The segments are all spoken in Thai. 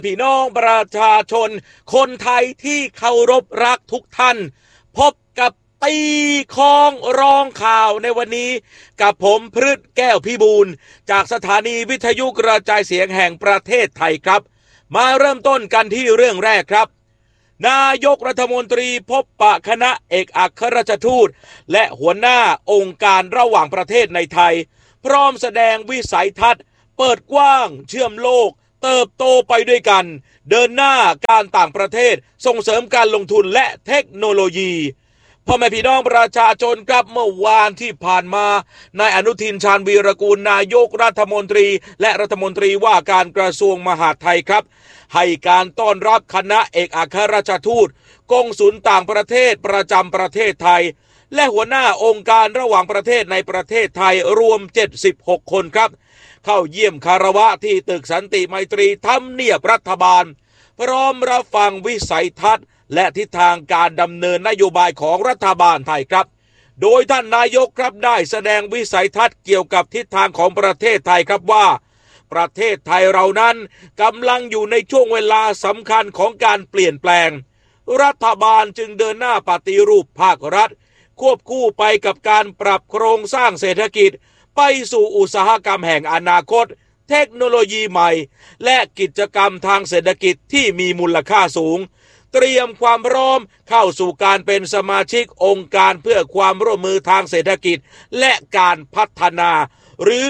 พี่น้องประชาชนคนไทยที่เคารพรักทุกท่านพบกับตีคองรองข่าวในวันนี้กับผมพฤทธิ์แก้วพิบูลจากสถานีวิทยุกระจายเสียงแห่งประเทศไทยครับมาเริ่มต้นกันที่เรื่องแรกครับนายกรัฐมนตรีพบปะคณะเอกอัครราชทูตและหัวหน้าองค์การระหว่างประเทศในไทยพร้อมแสดงวิสัยทัศน์เปิดกว้างเชื่อมโลกเติบโตไปด้วยกันเดินหน้าการต่างประเทศส่งเสริมการลงทุนและเทคโนโลยีพ่อแม่พี่น้องประชาชนครับเมื่อวานที่ผ่านมานายอนุทินชาญวีรกูลนายกรัฐมนตรีและรัฐมนตรีว่าการกระทรวงมหาดไทยครับให้การต้อนรับคณะเอกอัครราชทูตกงสุลต่างประเทศประจำประเทศไทยและหัวหน้าองค์การระหว่างประเทศในประเทศไทยรวม76คนครับเข้าเยี่ยมคารวะที่ตึกสันติไมตรีทำเนียบรัฐบาลพร้อมรับฟังวิสัยทัศน์และทิศทางการดำเนินนโยบายของรัฐบาลไทยครับโดยท่านนายกครับได้แสดงวิสัยทัศน์เกี่ยวกับทิศทางของประเทศไทยครับว่าประเทศไทยเรานั้นกำลังอยู่ในช่วงเวลาสำคัญของการเปลี่ยนแปลงรัฐบาลจึงเดินหน้าปฏิรูปภาครัฐควบคู่ไปกับการปรับโครงสร้างเศรษฐกิจไปสู่อุตสาหกรรมแห่งอนาคตเทคโนโลยีใหม่และกิจกรรมทางเศรษฐกิจที่มีมูลค่าสูงเตรียมความพร้อมเข้าสู่การเป็นสมาชิกองค์การเพื่อความร่วมมือทางเศรษฐกิจและการพัฒนาหรือ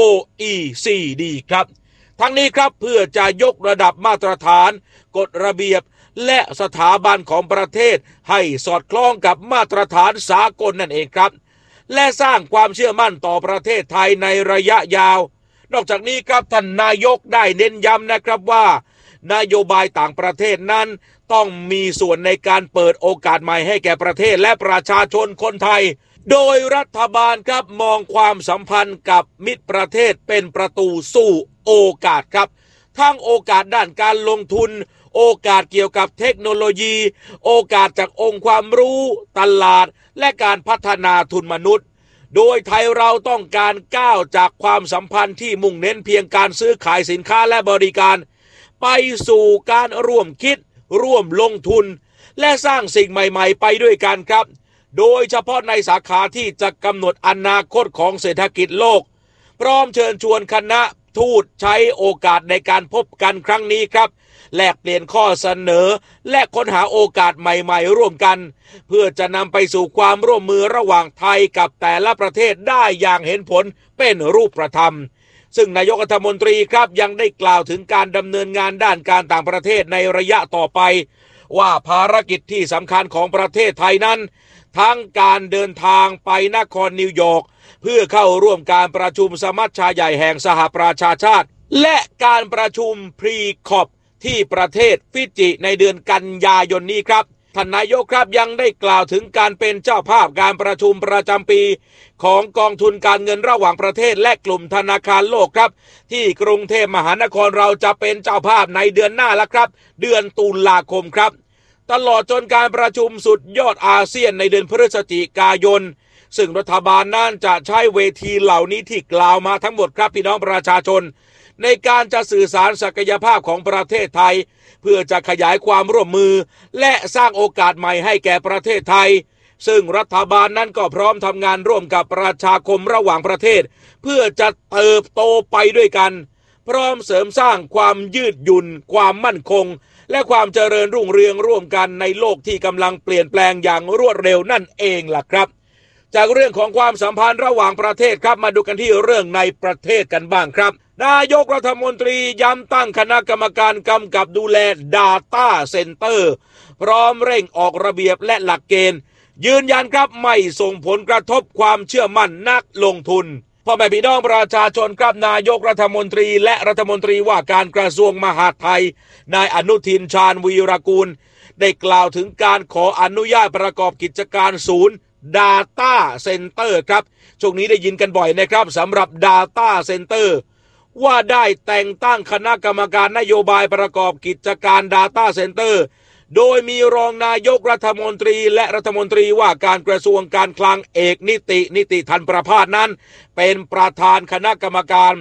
OECD ครับทั้งนี้ครับเพื่อจะยกระดับมาตรฐานกฎระเบียบและสถาบันของประเทศให้สอดคล้องกับมาตรฐานสากลนั่นเองครับและสร้างความเชื่อมั่นต่อประเทศไทยในระยะยาวนอกจากนี้ครับท่านนายกได้เน้นย้ำนะครับว่านโยบายต่างประเทศนั้นต้องมีส่วนในการเปิดโอกาสใหม่ให้แก่ประเทศและประชาชนคนไทยโดยรัฐบาลครับมองความสัมพันธ์กับมิตรประเทศเป็นประตูสู่โอกาสครับทั้งโอกาสด้านการลงทุนโอกาสเกี่ยวกับเทคโนโลยีโอกาสจากองค์ความรู้ตลาดและการพัฒนาทุนมนุษย์โดยไทยเราต้องการก้าวจากความสัมพันธ์ที่มุ่งเน้นเพียงการซื้อขายสินค้าและบริการไปสู่การร่วมคิดร่วมลงทุนและสร้างสิ่งใหม่ๆไปด้วยกันครับโดยเฉพาะในสาขาที่จะกำหนดอนาคตของเศรษฐกิจโลกพร้อมเชิญชวนคณะทูตใช้โอกาสในการพบกันครั้งนี้ครับแลกเปลี่ยนข้อเสนอและค้นหาโอกาสใหม่ๆร่วมกันเพื่อจะนำไปสู่ความร่วมมือระหว่างไทยกับแต่ละประเทศได้อย่างเห็นผลเป็นรูปธรรมซึ่งนายกรัฐมนตรีครับยังได้กล่าวถึงการดำเนินงานด้านการต่างประเทศในระยะต่อไปว่าภารกิจที่สำคัญของประเทศไทยนั้นทั้งการเดินทางไปนครนิวยอร์กเพื่อเข้าร่วมการประชุมสมัชชาใหญ่แห่งสหประชาชาติและการประชุมพรีคอปที่ประเทศฟิจิในเดือนกันยายนนี้ครับท่านนายกครับยังได้กล่าวถึงการเป็นเจ้าภาพการประชุมประจำปีของกองทุนการเงินระหว่างประเทศและกลุ่มธนาคารโลกครับที่กรุงเทพมหานครเราจะเป็นเจ้าภาพในเดือนหน้าแล้วครับเดือนตุลาคมครับตลอดจนการประชุมสุดยอดอาเซียนในเดือนพฤศจิกายนซึ่งรัฐบาลน่านจะใช้เวทีเหล่านี้ที่กล่าวมาทั้งหมดครับพี่น้องประชาชนในการจะสื่อสารศักยภาพของประเทศไทยเพื่อจะขยายความร่วมมือและสร้างโอกาสใหม่ให้แก่ประเทศไทยซึ่งรัฐบาลนั้นก็พร้อมทำงานร่วมกับประชาคมระหว่างประเทศเพื่อจะเติบโตไปด้วยกันพร้อมเสริมสร้างความยืดหยุ่นความมั่นคงและความเจริญรุ่งเรืองร่วมกันในโลกที่กำลังเปลี่ยนแปลงอย่างรวดเร็วนั่นเองล่ะครับจากเรื่องของความสัมพันธ์ระหว่างประเทศครับมาดูกันที่เรื่องในประเทศกันบ้างครับนายกรัฐมนตรีย้ำตั้งคณะกรรมการกำกับดูแล Data Center พร้อมเร่งออกระเบียบและหลักเกณฑ์ยืนยันครับไม่ส่งผลกระทบความเชื่อมั่นนักลงทุนพ่อแม่พี่น้องประชาชนครับนายกรัฐมนตรีและรัฐมนตรีว่าการกระทรวงมหาดไทยนายอนุทินชาญวีรกูลได้กล่าวถึงการขออนุญาตประกอบกิจการศูนย์ Data Center ครับช่วงนี้ได้ยินกันบ่อยนะครับสำหรับ Data Center ว่าได้แต่งตั้งคณะกรรมการนโยบายประกอบกิจการ Data Center โดยมีรองนายกรัฐมนตรีและรัฐมนตรีว่าการกระทรวงการคลังเอกนิติทันประภาสนั้นเป็นประธานคณะกรรมการ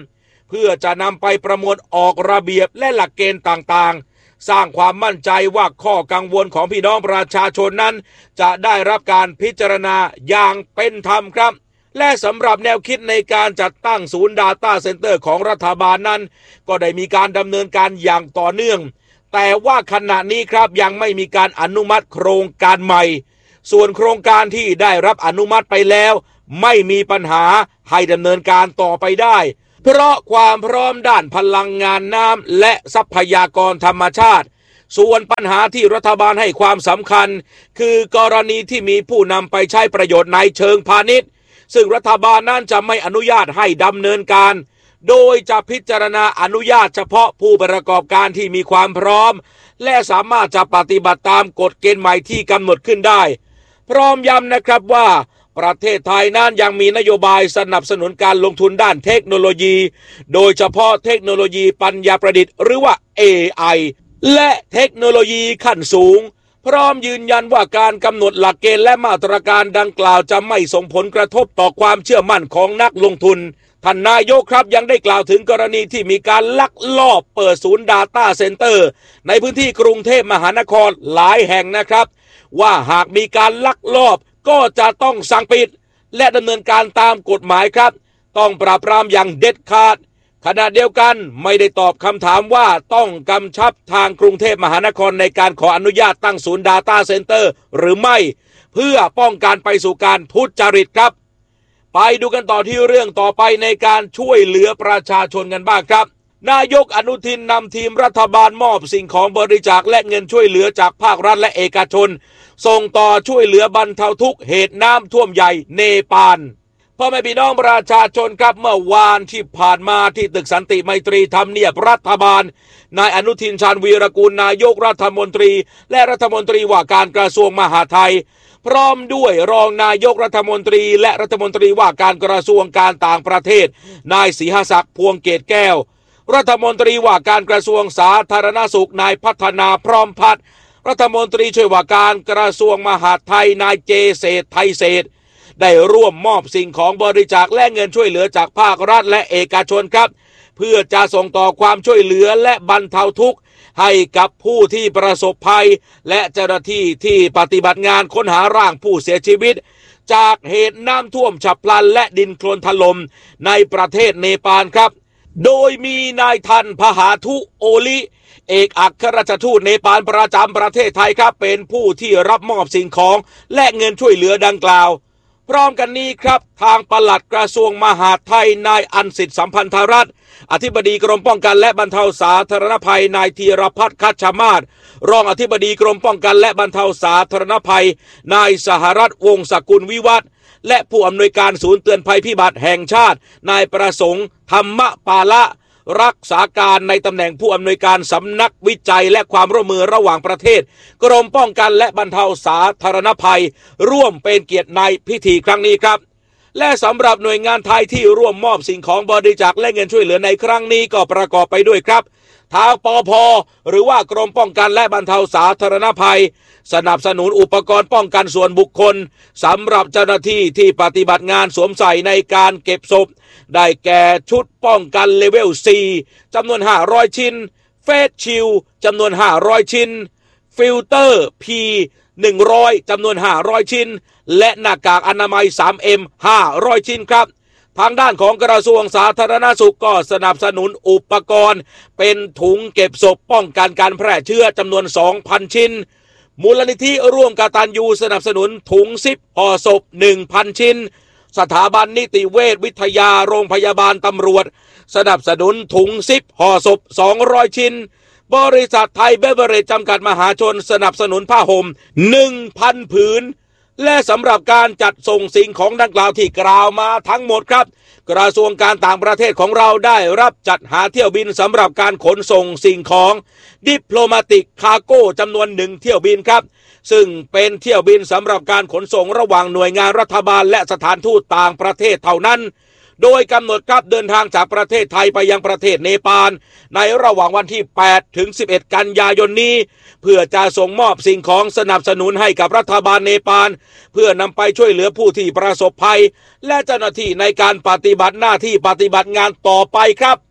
เพื่อจะนำไปประมวลออกระเบียบและหลักเกณฑ์ต่างๆสร้างความมั่นใจว่าข้อกังวลของพี่น้องประชาชนนั้นจะได้รับการพิจารณาอย่างเป็นธรรมครับและสำหรับแนวคิดในการจัดตั้งศูนย์ Data Center ของรัฐบาลนั้นก็ได้มีการดำเนินการอย่างต่อเนื่องแต่ว่าขณะนี้ครับยังไม่มีการอนุมัติโครงการใหม่ส่วนโครงการที่ได้รับอนุมัติไปแล้วไม่มีปัญหาให้ดำเนินการต่อไปได้เพราะความพร้อมด้านพลังงานน้ำและทรัพยากรธรรมชาติส่วนปัญหาที่รัฐบาลให้ความสำคัญคือกรณีที่มีผู้นำไปใช้ประโยชน์ในเชิงพาณิชย์ซึ่งรัฐบาลนั้นจะไม่อนุญาตให้ดำเนินการโดยจะพิจารณาอนุญาตเฉพาะผู้ประกอบการที่มีความพร้อมและสามารถจะปฏิบัติตามกฎเกณฑ์ใหม่ที่กำหนดขึ้นได้พร้อมย้ำนะครับว่าประเทศไทยนั้นยังมีนโยบายสนับสนุนการลงทุนด้านเทคโนโลยีโดยเฉพาะเทคโนโลยีปัญญาประดิษฐ์หรือว่า AI และเทคโนโลยีขั้นสูงพร้อมยืนยันว่าการกำหนดหลักเกณฑ์และมาตรการดังกล่าวจะไม่ส่งผลกระทบต่อความเชื่อมั่นของนักลงทุนท่านนายกครับยังได้กล่าวถึงกรณีที่มีการลักลอบเปิดศูนย์ Data Center ในพื้นที่กรุงเทพมหานครหลายแห่งนะครับว่าหากมีการลักลอบก็จะต้องสั่งปิดและดำเนินการตามกฎหมายครับต้องปราบปรามอย่างเด็ดขาดขณะเดียวกันไม่ได้ตอบคำถามว่าต้องกำชับทางกรุงเทพมหานครในการขออนุญาตตั้งศูนย์ Data Center หรือไม่เพื่อป้องกันไปสู่การทุจริตครับไปดูกันต่อที่เรื่องต่อไปในการช่วยเหลือประชาชนกันบ้างครับนายกอนุทินนำทีมรัฐบาลมอบสิ่งของบริจาคและเงินช่วยเหลือจากภาครัฐและเอกชนส่งต่อช่วยเหลือบรรเทาทุกข์เหตุน้ำท่วมใหญ่เนปาลพ่อแม่พี่น้องประชาชนครับเมื่อวานที่ผ่านมาที่ตึกสันติไมตรีทำเนียบรัฐบาลนายอนุทินชาญวีรกูลนายกรัฐมนตรีและรัฐมนตรีว่าการกระทรวงมหาดไทยพร้อมด้วยรองนายกรัฐมนตรีและรัฐมนตรีว่าการกระทรวงการต่างประเทศนายศรีหศักดิ์พวงเกตแก้วรัฐมนตรีว่าการกระทรวงสาธารณสุขนายพัฒนาพร้อมพัฒน์รัฐมนตรีช่วยว่าการกระทรวงมหาดไทยนายเจเศรษฐ์ไทยเศรษฐ์ได้ร่วมมอบสิ่งของบริจาคและเงินช่วยเหลือจากภาครัฐและเอกชนครับเพื่อจะส่งต่อความช่วยเหลือและบรรเทาทุกข์ให้กับผู้ที่ประสบภัยและเจ้าหน้าที่ที่ปฏิบัติงานค้นหาร่างผู้เสียชีวิตจากเหตุน้ำท่วมฉับพลันและดินโคลนถล่มในประเทศเนปาลครับโดยมีนายทันพหาธุโอลิเอกอัครราชทูตเนปาลประจำประเทศไทยครับเป็นผู้ที่รับมอบสิ่งของและเงินช่วยเหลือดังกล่าวพร้อมกันนี้ครับทางปลัดกระทรวงมหาดไทยนายอันสิทธิสัมพันธรัตน์อธิบดีกรมป้องกันและบรรเทาสาธารณภัยนายธีรพัฒน์คัชมาศรองอธิบดีกรมป้องกันและบรรเทาสาธารณภัยนายสหรัฐวงศ์สกุลวิวัฒน์และผู้อำนวยการศูนย์เตือนภัยพิบัติแห่งชาตินายประสงค์ธรรมปาละรักษาการในตำแหน่งผู้อำนวยการสำนักวิจัยและความร่วมมือระหว่างประเทศกรมป้องกันและบรรเทาสาธารณภัยร่วมเป็นเกียรติในพิธีครั้งนี้ครับและสำหรับหน่วยงานไทยที่ร่วมมอบสิ่งของบริจาคและเงินช่วยเหลือในครั้งนี้ก็ประกอบไปด้วยครับทางปภ.หรือว่ากรมป้องกันและบรรเทาสาธารณภัยสนับสนุนอุปกรณ์ป้องกันส่วนบุคคลสำหรับเจ้าหน้าที่ที่ปฏิบัติงานสวมใส่ในการเก็บศพได้แก่ชุดป้องกันเลเวล 4 จำนวน500ชิ้นเฟสชิลจำนวน500ชิ้นฟิลเตอร์ P 100จำนวน500ชิ้นและหน้ากากอนามัย 3M 500ชิ้นครับทางด้านของกระทรวงสาธารณสุขก็สนับสนุนอุปกรณ์เป็นถุงเก็บศพป้องกันการแพร่เชื้อจำนวน 2,000 ชิ้นมูลนิธิร่วมกตัญญูสนับสนุนถุงซิปห่อศพ 1,000 ชิ้นสถาบันนิติเวชวิทยาโรงพยาบาลตำรวจสนับสนุนถุงซิปห่อศพ 200 ชิ้นบริษัทไทยเบเวอเรจจำกัดมหาชนสนับสนุนผ้าห่ม 1,000 ผืนและสำหรับการจัดส่งสิ่งของดังกล่าวที่กล่าวมาทั้งหมดครับกระทรวงการต่างประเทศของเราได้รับจัดหาเที่ยวบินสำหรับการขนส่งสิ่งของดิปโลมาติกคาร์โก้จำนวน1เที่ยวบินครับซึ่งเป็นเที่ยวบินสำหรับการขนส่งระหว่างหน่วยงานรัฐบาลและสถานทูตต่างประเทศเท่านั้นโดยกำหนดครับเดินทางจากประเทศไทยไปยังประเทศเนปาลในระหว่างวันที่8ถึง11กันยายนนี้เพื่อจะส่งมอบสิ่งของสนับสนุนให้กับรัฐบาลเนปาลเพื่อนำไปช่วยเหลือผู้ที่ประสบภัยและเจ้าหน้าที่ในการปฏิบัติหน้าที่ปฏิบัติงานต่อไปครับ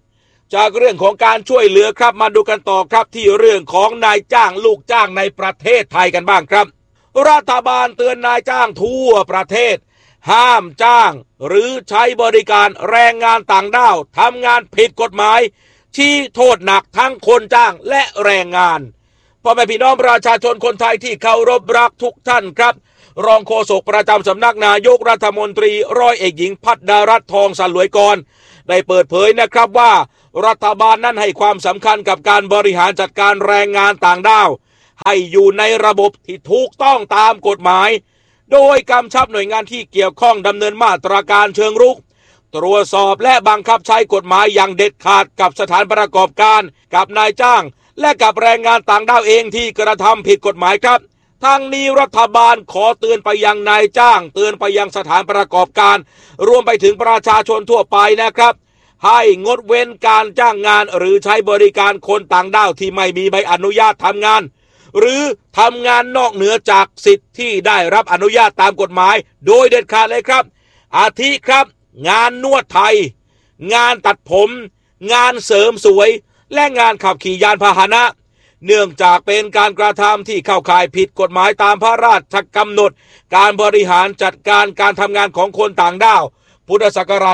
จากเรื่องของการช่วยเหลือครับมาดูกันต่อครับที่เรื่องของนายจ้างลูกจ้างในประเทศไทยกันบ้างครับรัฐบาลเตือนนายจ้างทั่วประเทศห้ามจ้างหรือใช้บริการแรงงานต่างด้าวทำงานผิดกฎหมายชี้โทษหนักทั้งคนจ้างและแรงงานพ่อแม่พี่น้องประชาชนคนไทยที่เคารพรักทุกท่านครับรองโฆษกประจำสำนักนายกรัฐมนตรีร้อยเอกหญิงพัฒนารัตน์ทองสลวยกรได้เปิดเผยนะครับว่ารัฐบาลนั้นให้ความสำคัญกับการบริหารจัดการแรงงานต่างด้าวให้อยู่ในระบบที่ถูกต้องตามกฎหมายโดยกำชับหน่วยงานที่เกี่ยวข้องดำเนินมาตรการเชิงรุกตรวจสอบและบังคับใช้กฎหมายอย่างเด็ดขาดกับสถานประกอบการกับนายจ้างและกับแรงงานต่างด้าวเองที่กระทำผิดกฎหมายครับทั้งนี้รัฐบาลขอเตือนไปยังนายจ้างเตือนไปยังสถานประกอบการรวมไปถึงประชาชนทั่วไปนะครับให้งดเว้นการจ้างงานหรือใช้บริการคนต่างด้าวที่ไม่มีใบอนุญาตทำงานหรือทำงานนอกเหนือจากสิทธิ์ที่ได้รับอนุญาตตามกฎหมายโดยเด็ดขาดเลยครับอาทิครับงานนวดไทยงานตัดผมงานเสริมสวยและงานขับขี่ยานพาหนะเนื่องจากเป็นการกระทำที่เข้าข่ายผิดกฎหมายตามพระราชกำหนดการบริหารจัดการการทำงานของคนต่างด้าวพุทธศักราช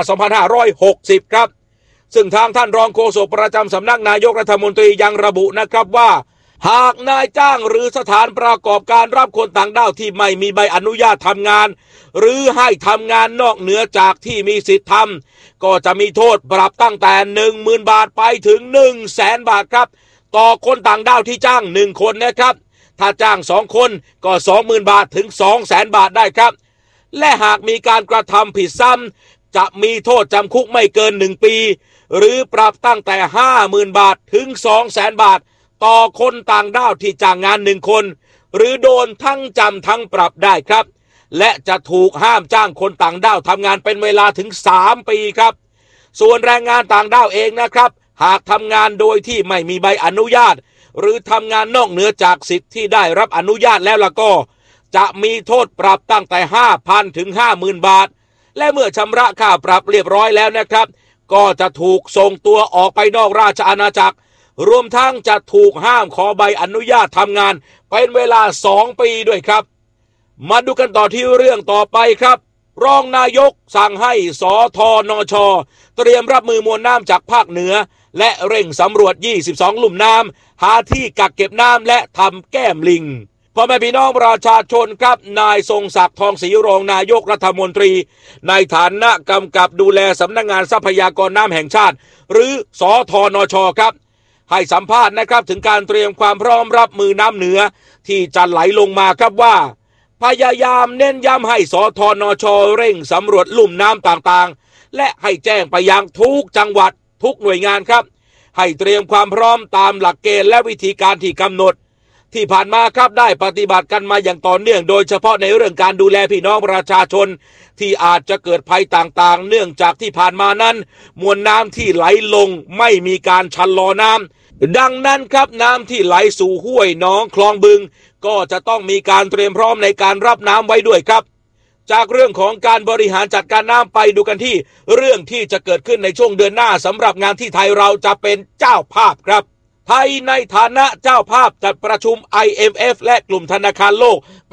2560 ครับซึ่งทางท่านรองโฆษกประจำสำนักนายกรัฐมนตรียังระบุนะครับว่าหากนายจ้างหรือสถานประกอบการรับคนต่างด้าวที่ไม่มีใบอนุญาตทำงานหรือให้ทำงานนอกเหนือจากที่มีสิทธิทำก็จะมีโทษปรับตั้งแต่ 10,000 บาทไปถึง 100,000 บาทครับต่อคนต่างด้าวที่จ้าง1คนนะครับถ้าจ้าง2คนก็ 20,000 บาทถึง 200,000 บาทได้ครับและหากมีการกระทำผิดซ้ำจะมีโทษจำคุกไม่เกิน1ปีหรือปรับตั้งแต่ 50,000 บาทถึง 200,000 บาทต่อคนต่างด้าวที่จ้างงาน1คนหรือโดนทั้งจำทั้งปรับได้ครับและจะถูกห้ามจ้างคนต่างด้าวทำงานเป็นเวลาถึง3ปีครับส่วนแรงงานต่างด้าวเองนะครับหากทำงานโดยที่ไม่มีใบอนุญาตหรือทำงานนอกเหนือจากสิทธิ์ที่ได้รับอนุญาตแล้วล่ะก็จะมีโทษปรับตั้งแต่ 5,000 ถึง 50,000 บาทและเมื่อชำระค่าปรับเรียบร้อยแล้วนะครับก็จะถูกส่งตัวออกไปนอกราชอาณาจักรรวมทั้งจะถูกห้ามขอใบอนุญาตทำงานเป็นเวลา2 ปีด้วยครับมาดูกันต่อที่เรื่องต่อไปครับรองนายกสั่งให้สธนช.เตรียมรับมือมวลน้ำจากภาคเหนือและเร่งสำรวจ22 ลุ่มน้ำหาที่กักเก็บน้ำและทำแก้มลิงพ่อแม่พี่น้องประชาชนครับนายทรงศักดิ์ทองศรีรองนายกรัฐมนตรีในฐานะกำกับดูแลสำนักงานทรัพยากรน้ำแห่งชาติหรือสธนช.ครับให้สัมภาษณ์นะครับถึงการเตรียมความพร้อมรับมือน้ำเหนือที่จะไหลลงมาครับว่าพยายามเน้นย้ำให้สธนช.เร่งสำรวจลุ่มน้ำต่างๆและให้แจ้งไปยังทุกจังหวัดทุกหน่วยงานครับให้เตรียมความพร้อมตามหลักเกณฑ์และวิธีการที่กำหนดที่ผ่านมาครับได้ปฏิบัติกันมาอย่างต่อเนื่องโดยเฉพาะในเรื่องการดูแลพี่น้องประชาชนที่อาจจะเกิดภัยต่างๆเนื่องจากที่ผ่านมานั้นมวลน้ำที่ไหลลงไม่มีการชะลอน้ำดังนั้นครับน้ำที่ไหลสู่ห้วยหนองคลองบึงก็จะต้องมีการเตรียมพร้อมในการรับน้ำไว้ด้วยครับจากเรื่องของการบริหารจัดการน้ำไปดูกันที่เรื่องที่จะเกิดขึ้นในช่วงเดือนหน้าสำหรับงานที่ไทยเราจะเป็นเจ้าภาพครับไทยในฐานะเจ้าภาพจัดประชุม IMF และกลุ่มธนาคารโลกปี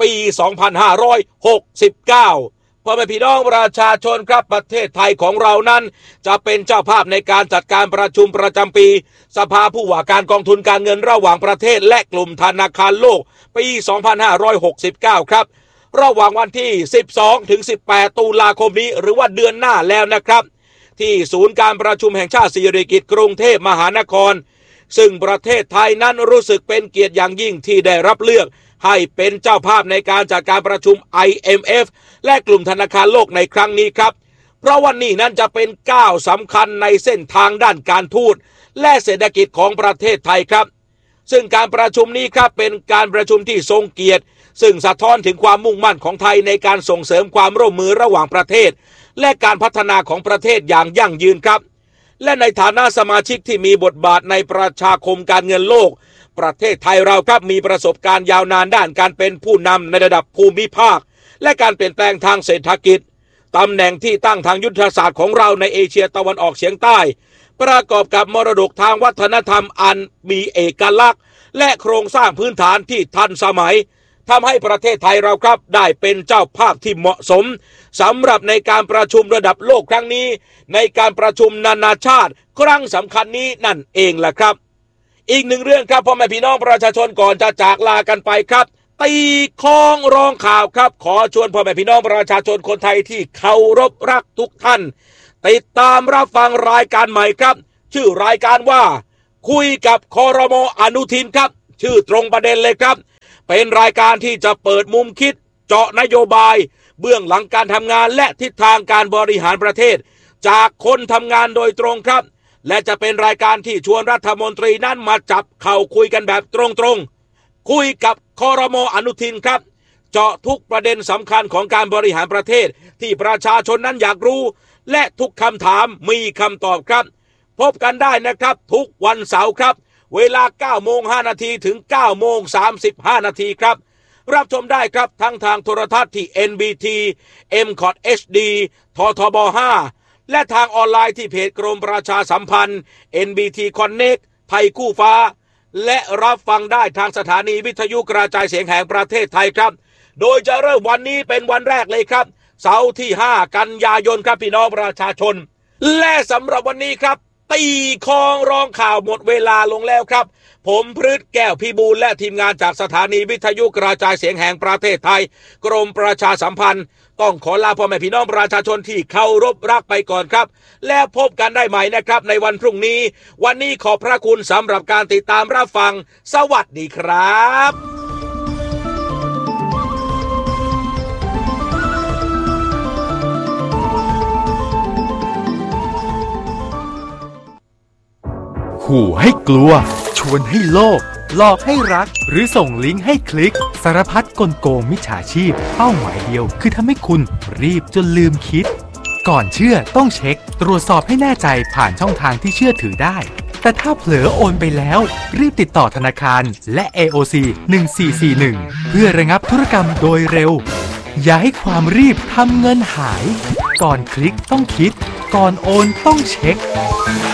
2569พ่อแม่พี่น้องประชาชนครับประเทศไทยของเรานั้นจะเป็นเจ้าภาพในการจัดการประชุมประจำปีสภาผู้ว่าการกองทุนการเงินระหว่างประเทศและกลุ่มธนาคารโลกปี 2569 ครับระหว่างวันที่ 12 ถึง 18 ตุลาคมนี้หรือว่าเดือนหน้าแล้วนะครับที่ศูนย์การประชุมแห่งชาติสิริกิติ์กรุงเทพมหานครซึ่งประเทศไทยนั้นรู้สึกเป็นเกียรติอย่างยิ่งที่ได้รับเลือกให้เป็นเจ้าภาพในการจัดการประชุม IMF และกลุ่มธนาคารโลกในครั้งนี้ครับเพราะวันนี้นั้นจะเป็นก้าวสำคัญในเส้นทางด้านการทูตและเศรษฐกิจของประเทศไทยครับซึ่งการประชุมนี้ครับเป็นการประชุมที่ทรงเกียรติซึ่งสะท้อนถึงความมุ่งมั่นของไทยในการส่งเสริมความร่วมมือระหว่างประเทศและการพัฒนาของประเทศอย่างยั่งยืนครับและในฐานะสมาชิกที่มีบทบาทในประชาคมการเงินโลกประเทศไทยเราครับมีประสบการณ์ยาวนานด้านการเป็นผู้นำในระดับภูมิภาคและการเปลี่ยนแปลงทางเศรษฐกิจตำแหน่งที่ตั้งทางยุทธศาสตร์ของเราในเอเชียตะวันออกเฉียงใต้ประกอบกับมรดกทางวัฒนธรรมอันมีเอกลักษณ์และโครงสร้างพื้นฐานที่ทันสมัยทำให้ประเทศไทยเราครับได้เป็นเจ้าภาพที่เหมาะสมสำหรับในการประชุมระดับโลกครั้งนี้ในการประชุมนานาชาติครั้งสำคัญนี้นั่นเองแหละครับอีกหนึ่งเรื่องครับพ่อแม่พี่น้องประชาชนก่อนจะจากลากันไปครับตีคล้องรองข่าวครับขอชวนพ่อแม่พี่น้องประชาชนคนไทยที่เคารพรักทุกท่านติดตามรับฟังรายการใหม่ครับชื่อรายการว่าคุยกับครม.อนุทินครับชื่อตรงประเด็นเลยครับเป็นรายการที่จะเปิดมุมคิดเจาะนโยบายเบื้องหลังการทำงานและทิศทางการบริหารประเทศจากคนทำงานโดยตรงครับและจะเป็นรายการที่ชวนรัฐมนตรีนั้นมาจับเข่าคุยกันแบบตรงๆคุยกับครม.อนุทินครับเจาะทุกประเด็นสำคัญของการบริหารประเทศที่ประชาชนนั้นอยากรู้และทุกคำถามมีคำตอบครับพบกันได้นะครับทุกวันเสาร์ครับเวลา 9:05 นาทีถึง 9:35 นาทีครับรับชมได้ครับทั้งทางโทรทัศน์ที่ NBT MCOT HD ททบ 5และทางออนไลน์ที่เพจกรมประชาสัมพันธ์ NBT Connect ไทยคู่ฟ้าและรับฟังได้ทางสถานีวิทยุกระจายเสียงแห่งประเทศไทยครับโดยจะเริ่มวันนี้เป็นวันแรกเลยครับเสาร์ที่ 5 กันยายนครับพี่น้องประชาชนและสำหรับวันนี้ครับตีคล้องรองข่าวหมดเวลาลงแล้วครับผมพฤทธิ์แก้วพิบูลและทีมงานจากสถานีวิทยุกระจายเสียงแห่งประเทศไทยกรมประชาสัมพันธ์ต้องขอลาพ่อแม่พี่น้องประชาชนที่เคารพรักไปก่อนครับแล้วพบกันได้ใหม่นะครับในวันพรุ่งนี้วันนี้ขอบพระคุณสำหรับการติดตามรับฟังสวัสดีครับขู่ให้กลัวชวนให้โลภหลอกให้รักหรือส่งลิงก์ให้คลิกสารพัดกลโกงมิจฉาชีพเป้าหมายเดียวคือทำให้คุณรีบจนลืมคิดก่อนเชื่อต้องเช็คตรวจสอบให้แน่ใจผ่านช่องทางที่เชื่อถือได้แต่ถ้าเผลอโอนไปแล้วรีบติดต่อธนาคารและ AOC 1441เพื่อระงับธุรกรรมโดยเร็วอย่าให้ความรีบทำเงินหายก่อนคลิกต้องคิดก่อนโอนต้องเช็ค